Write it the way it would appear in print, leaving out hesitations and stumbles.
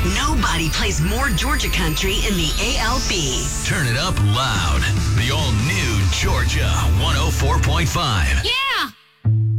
Nobody plays more Georgia country in the ALB. Turn it up loud. The all-new Georgia 104.5. Yeah!